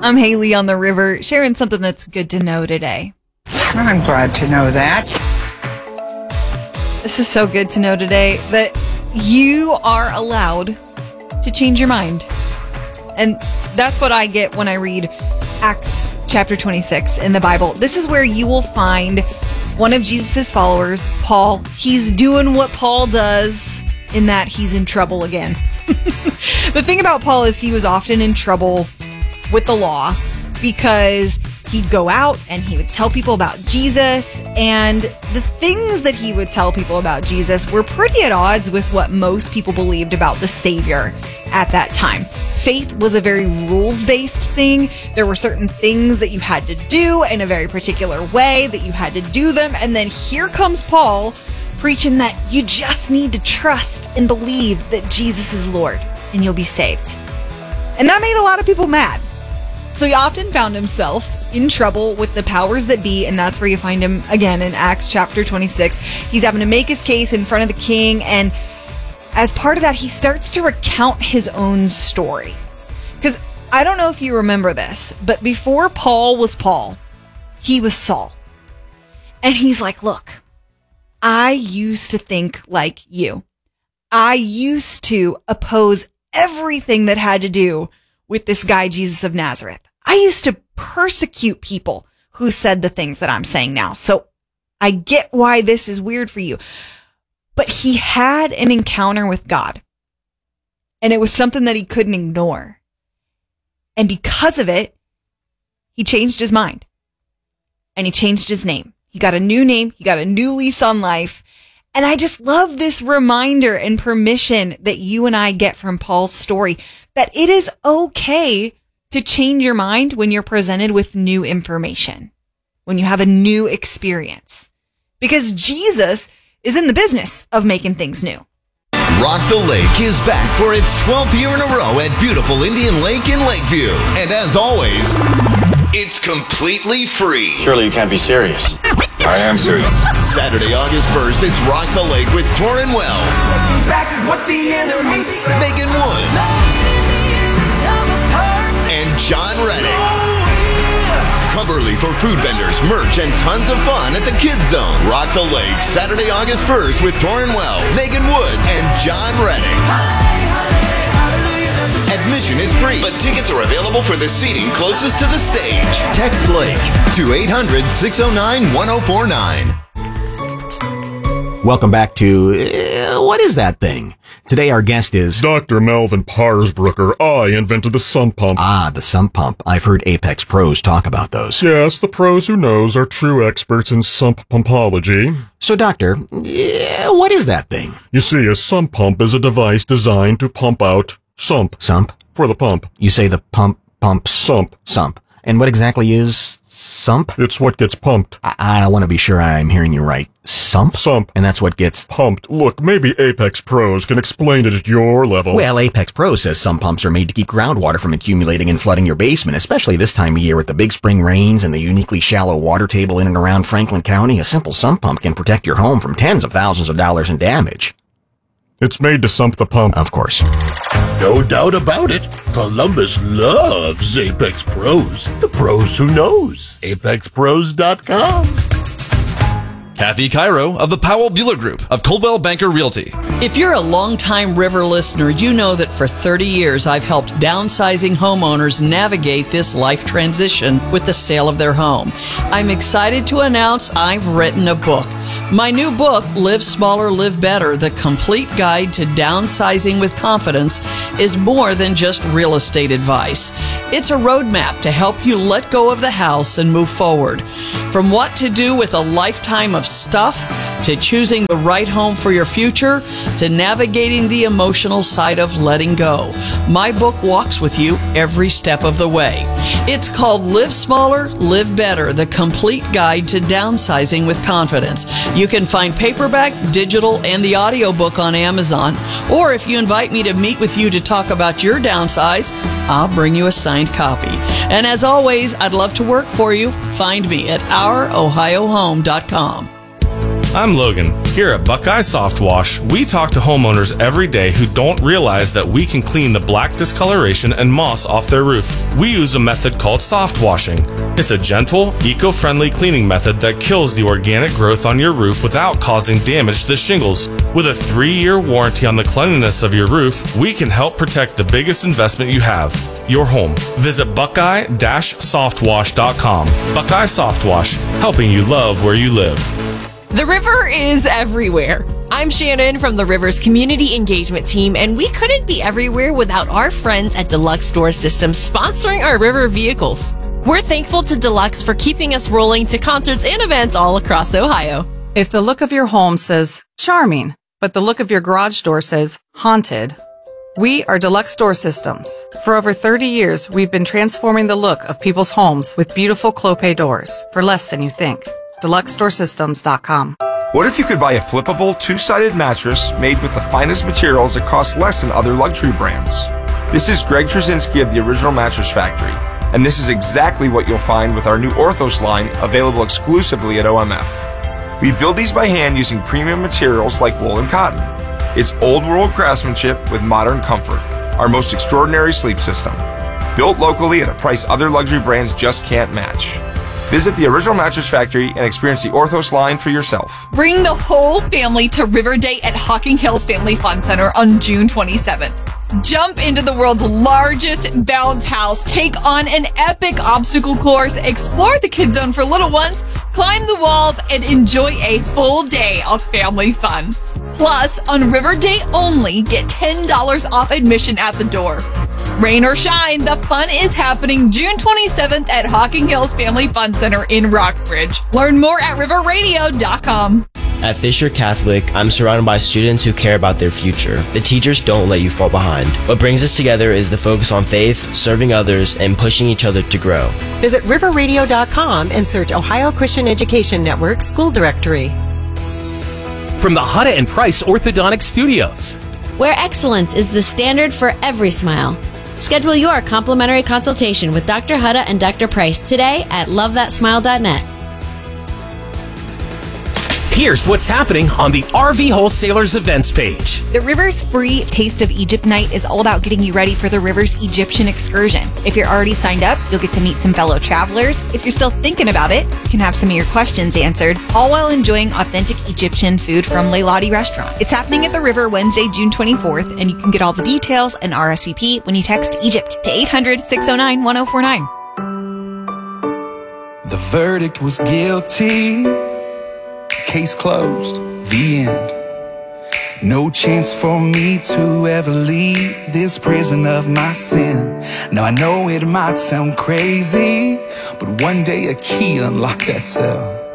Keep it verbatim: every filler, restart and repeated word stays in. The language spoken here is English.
I'm Haley on the river, sharing something that's good to know today. I'm glad to know that. This is so good to know today that you are allowed to change your mind. And that's what I get when I read Acts chapter twenty-six in the Bible. This is where you will find one of Jesus' followers, Paul. He's doing what Paul does in that he's in trouble again. The thing about Paul is he was often in trouble with the law because he'd go out and he would tell people about Jesus, and the things that he would tell people about Jesus were pretty at odds with what most people believed about the Savior at that time. Faith was a very rules-based thing. There were certain things that you had to do in a very particular way that you had to do them, and then here comes Paul preaching that you just need to trust and believe that Jesus is Lord and you'll be saved. And that made a lot of people mad. So he often found himself in trouble with the powers that be, and that's where you find him again in Acts chapter twenty-six. He's having to make his case in front of the king, and as part of that, he starts to recount his own story. Because I don't know if you remember this, but before Paul was Paul, he was Saul. And he's like, look, I used to think like you. I used to oppose everything that had to do with this guy, Jesus of Nazareth. I used to persecute people who said the things that I'm saying now. So I get why this is weird for you. But he had an encounter with God, and it was something that he couldn't ignore. And because of it, he changed his mind, and he changed his name. He got a new name. He got a new lease on life. And I just love this reminder and permission that you and I get from Paul's story that it is okay to change your mind when you're presented with new information, when you have a new experience, because Jesus is in the business of making things new. Rock the Lake is back for its twelfth year in a row at beautiful Indian Lake in Lakeview. And as always, it's completely free. Surely you can't be serious. I am serious. Saturday, August first, it's Rock the Lake with Torrin Wells, Megan Woods, and John Reddick. Come early for food vendors, merch, and tons of fun at the Kids Zone. Rock the Lake, Saturday, August first with Torrin Wells, Megan Woods, and John Reddick. Admission is free, but tickets are available for the seating closest to the stage. Text Lake to eight hundred, six oh nine, one oh four nine. Welcome back to uh, What Is That Thing? Today our guest is Doctor Melvin Parsbrucker. I invented the sump pump. Ah, the sump pump. I've heard Apex pros talk about those. Yes, the pros who knows are true experts in sump pumpology. So, Doctor, uh, what is that thing? You see, a sump pump is a device designed to pump out sump. Sump? For the pump. You say the pump pumps? Sump. Sump. And what exactly is sump? It's what gets pumped. I, I want to be sure I'm hearing you right. Sump? Sump. And that's what gets pumped. Look, maybe Apex Pros can explain it at your level. Well, Apex Pros says sump pumps are made to keep groundwater from accumulating and flooding your basement, especially this time of year with the big spring rains and the uniquely shallow water table in and around Franklin County. A simple sump pump can protect your home from tens of thousands of dollars in damage. It's made to sump the pump. Of course. No doubt about it. Columbus loves Apex Pros. The pros who knows. Apex Pros dot com. Kathy Cairo of the Powell Bueller Group of Coldwell Banker Realty. If you're a longtime River listener, you know that for thirty years I've helped downsizing homeowners navigate this life transition with the sale of their home. I'm excited to announce I've written a book. My new book, Live Smaller, Live Better, The Complete Guide to Downsizing with Confidence, is more than just real estate advice. It's a roadmap to help you let go of the house and move forward. From what to do with a lifetime of stuff, to choosing the right home for your future, to navigating the emotional side of letting go. My book walks with you every step of the way. It's called Live Smaller, Live Better, The Complete Guide to Downsizing with Confidence. You can find paperback, digital, and the audiobook on Amazon. Or if you invite me to meet with you to talk about your downsize, I'll bring you a signed copy. And as always, I'd love to work for you. Find me at our ohio home dot com. I'm Logan. Here at Buckeye Soft Wash, we talk to homeowners every day who don't realize that we can clean the black discoloration and moss off their roof. We use a method called soft washing. It's a gentle, eco-friendly cleaning method that kills the organic growth on your roof without causing damage to the shingles. With a three-year warranty on the cleanliness of your roof, we can help protect the biggest investment you have, your home. Visit buckeye dash softwash dot com. Buckeye Soft Wash, helping you love where you live. The river is everywhere. I'm Shannon from the River's Community Engagement Team, and we couldn't be everywhere without our friends at Deluxe Door Systems sponsoring our river vehicles. We're thankful to Deluxe for keeping us rolling to concerts and events all across Ohio. If the look of your home says charming, but the look of your garage door says haunted, we are Deluxe Door Systems. For over thirty years, we've been transforming the look of people's homes with beautiful Clopay doors for less than you think. deluxe door systems dot com. What if you could buy a flippable, two-sided mattress made with the finest materials that cost less than other luxury brands? This is Greg Trzynski of the Original Mattress Factory, and this is exactly what you'll find with our new Orthos line, available exclusively at O M F. We build these by hand using premium materials like wool and cotton. It's old-world craftsmanship with modern comfort, our most extraordinary sleep system. Built locally at a price other luxury brands just can't match. Visit the Original Mattress Factory and experience the Orthos line for yourself. Bring the whole family to River Day at Hocking Hills Family Fun Center on June twenty-seventh. Jump into the world's largest bounce house, take on an epic obstacle course, explore the Kid Zone for little ones, climb the walls, and enjoy a full day of family fun. Plus, on River Day only, get ten dollars off admission at the door. Rain or shine, the fun is happening June twenty-seventh at Hocking Hills Family Fun Center in Rockbridge. Learn more at river radio dot com. At Fisher Catholic, I'm surrounded by students who care about their future. The teachers don't let you fall behind. What brings us together is the focus on faith, serving others, and pushing each other to grow. Visit river radio dot com and search Ohio Christian Education Network School Directory. From the Hutta and Price Orthodontic Studios, where excellence is the standard for every smile. Schedule your complimentary consultation with Doctor Hutta and Doctor Price today at love that smile dot net. Here's what's happening on the R V Wholesalers events page. The Rivers Free Taste of Egypt Night is all about getting you ready for the Rivers Egyptian excursion. If you're already signed up, you'll get to meet some fellow travelers. If you're still thinking about it, you can have some of your questions answered, all while enjoying authentic Egyptian food from Leilani Restaurant. It's happening at the River Wednesday, June twenty-fourth, and you can get all the details and R S V P when you text Egypt to eight hundred, six oh nine, one oh four nine. The verdict was guilty. Case closed, the end. No chance for me to ever leave this prison of my sin. Now I know it might sound crazy, but one day a key unlocked that cell.